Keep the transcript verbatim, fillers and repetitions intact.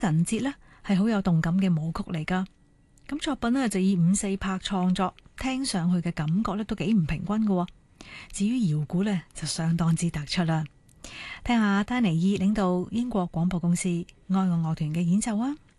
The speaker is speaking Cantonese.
神節呢係好有動感嘅舞曲嚟噶。咁作品呢就以五四拍創作，聽上去嘅感覺呢都幾唔平均噶。至於搖鼓呢就相當之突出啦。聽下丹尼爾領導英國廣播公司愛樂樂團嘅演奏啊！